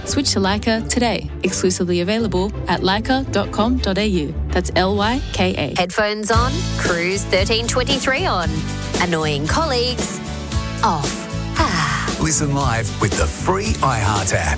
Switch to Leica today. Exclusively available at leica.com.au. That's LYKA. Headphones on, Cruise 1323 on. Annoying colleagues, off. Listen live with the free iHeart app.